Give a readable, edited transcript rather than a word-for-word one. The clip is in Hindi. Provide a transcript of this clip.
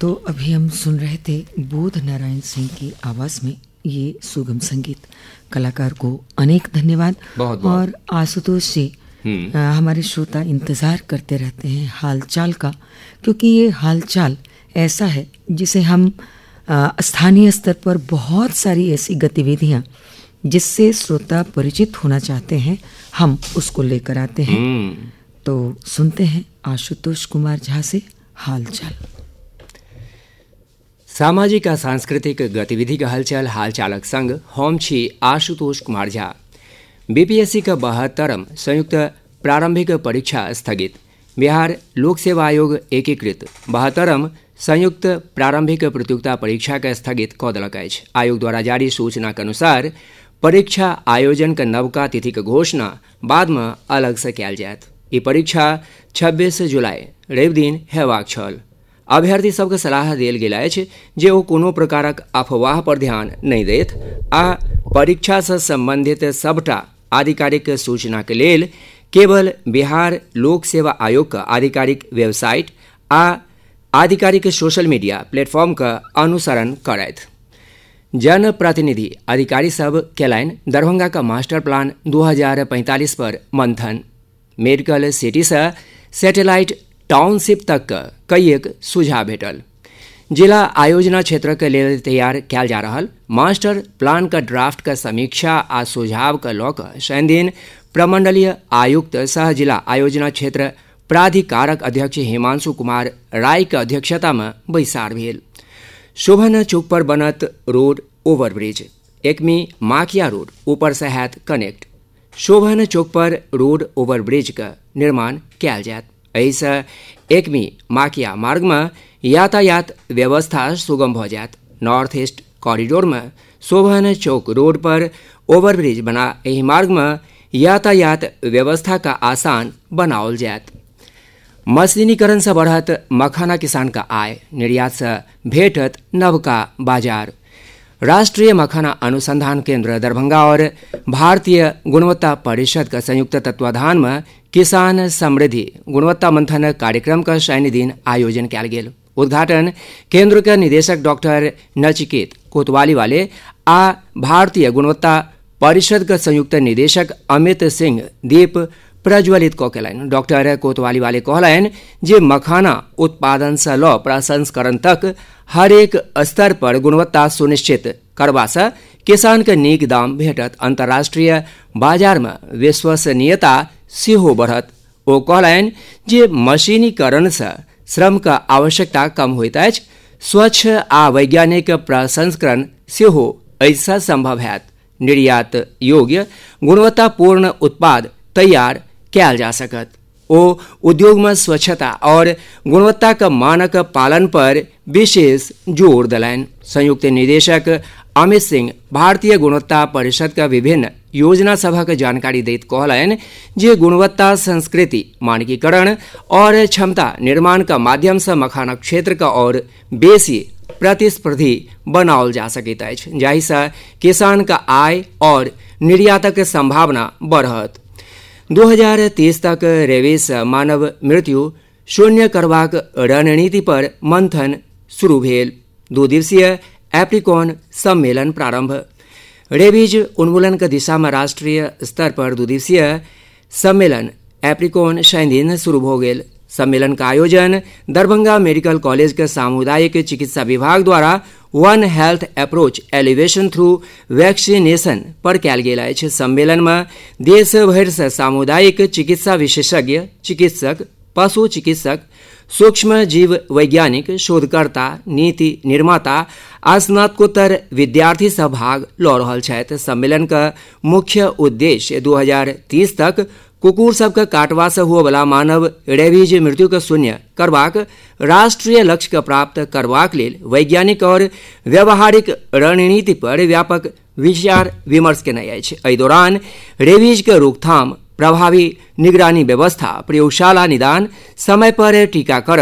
तो अभी हम सुन रहे थे बोध नारायण सिंह की आवाज़ में ये सुगम संगीत। कलाकार को अनेक धन्यवाद। बहुत और आशुतोष जी, हमारे श्रोता इंतज़ार करते रहते हैं हालचाल का, क्योंकि ये हालचाल ऐसा है जिसे हम स्थानीय स्तर पर बहुत सारी ऐसी गतिविधियां जिससे श्रोता परिचित होना चाहते हैं, हम उसको लेकर आते हैं। तो सुनते हैं आशुतोष कुमार झा से हालचाल। सामाजिक और सांस्कृतिक गतिविधि का हलचल हालचालक संग हम छी आशुतोष कुमार झा। बीपीएससी का 72 संयुक्त प्रारंभिक परीक्षा स्थगित। बिहार लोक सेवा आयोग एकीकृत 72 संयुक्त प्रारंभिक प्रतियोगिता परीक्षा के स्थगित कऽ देलक अछि। आयोग द्वारा जारी सूचना के अनुसार परीक्षा आयोजन के नवका तिथि के घोषणा बाद में अलग से कयल जायत। ई परीक्षा 26 जुलाई रवि दिन हेबाक छल। अभ्यर्थी सबके सलाह देल गेल अछि जे ओ कोनो प्रकारक अफवाह पर ध्यान नहि देथ आ परीक्षा से संबंधित सबटा आधिकारिक सूचना के लेल केवल बिहार लोक सेवा आयोग का आधिकारिक वेबसाइट आ आधिकारिक सोशल मीडिया प्लेटफॉर्म का अनुसरण करथि। जनप्रतिनिधि अधिकारी सब केलनि दरभंगा का मास्टर प्लान 2045 पर मंथन। मेडिकल सिटी से सैटेलाइट टाउनशिप तक कईएक सुझाव भेटल। जिला आयोजना क्षेत्र के लेल तैयार कयल जा रहल मास्टर प्लान का ड्राफ्ट का समीक्षा आ सुझाव के लऽ कऽ शनि दिन प्रमंडलीय आयुक्त सह जिला आयोजना क्षेत्र प्राधिकारक अध्यक्ष हिमांशु कुमार राय के अध्यक्षता में बैसार भेल। शोभन चौक पर बनत रोड ओवरब्रिज। एकमी माकिया रोड ऊपर से हैत कनेक्ट। शोभन चौक पर रोड ओवरब्रिज का निर्माण कयल जायत। एहिसँ एकमी माकिया मार्ग में यातायात व्यवस्था सुगम भ जायत। नॉर्थ ईस्ट कॉरिडोर में शोभन चौक रोड पर ओवरब्रिज बना एहि मार्ग में यातायात व्यवस्था का आसान बनाओल जायत। मशीनीकरण से बढ़त मखाना किसान का आय। निर्यात से भेटत नवका बाजार। राष्ट्रीय मखाना अनुसंधान केंद्र दरभंगा और भारतीय गुणवत्ता परिषद का संयुक्त तत्वाधान में किसान समृद्धि गुणवत्ता मंथन कार्यक्रम का शनि दिन आयोजन कयल गेल। उद्घाटन केंद्र के निदेशक डॉक्टर नचिकेत कोतवाली वाले आ भारतीय गुणवत्ता परिषद का संयुक्त निदेशक अमित सिंह दीप प्रज्वलित कऽ केलनि। डॉक्टर कोतवाली वाले कहलनि जे मखाना उत्पादन से लऽ प्रसंस्करण तक हर एक स्तर पर गुणवत्ता सुनिश्चित करबा से किसान के नीक दाम भेटत। अंतर्राष्ट्रीय बाजार में विश्वसनीयता सेहो बढ़त। ओ कहलनि जे मशीनीकरण से श्रम का आवश्यकता कम होइत अछि। स्वच्छ आ वैज्ञानिक प्रसंस्करण सेहो ऐसा संभव हैत। निर्यात योग्य गुणवत्तापूर्ण उत्पाद तैयार कयल जा सकत। ओ उद्योग में स्वच्छता और गुणवत्ता का मानक पालन पर विशेष जोर देलनि। संयुक्त निदेशक अमित सिंह भारतीय गुणवत्ता परिषद का विभिन्न योजना सभक जानकारी दैत कहलनि जे गुणवत्ता संस्कृति मानकीकरण और क्षमता निर्माण का माध्यम से मखाना क्षेत्र का और बेसी प्रतिस्पर्धी बनाओल जा सकैत अछि, जाहि से किसान का आय और निर्यातक संभावना बढ़त। 2030 तक रेबीज मानव मृत्यु शून्य करबाक रणनीति पर मंथन शुरू भेल। 2 दिवसीय एप्रिकॉन सम्मेलन प्रारंभ। रेबीज उन्मूलन के दिशा में राष्ट्रीय स्तर पर 2 दिवसीय सम्मेलन एप्रिकॉन शनि दिन शुरू हो गेल। सम्मेलन का आयोजन दरभंगा मेडिकल कॉलेज के सामुदायिक चिकित्सा विभाग द्वारा one health approach elevation through vaccination पर कयल गेल अछि। सम्मेलन में देश भरि से सामुदायिक चिकित्सा विशेषज्ञ, चिकित्सक, पशु चिकित्सक, सूक्ष्म जीव वैज्ञानिक, शोधकर्ता, नीति निर्माता आ स्नातकोत्तर विद्यार्थी सब भाग लऽ रहल छथि। सम्मेलन का मुख्य उद्देश्य 2030 तक कुकुर सबके काटवा से हुए वाला मानव रेबीज मृत्यु के शून्य करबाक राष्ट्रीय लक्ष्य के प्राप्त करबाक लेल वैज्ञानिक और व्यावहारिक रणनीति पर व्यापक विचार विमर्श केनाइ अछि। एहि दौरान रेबीज के रोकथाम, प्रभावी निगरानी व्यवस्था, प्रयोगशाला निदान, समय पर टीकाकरण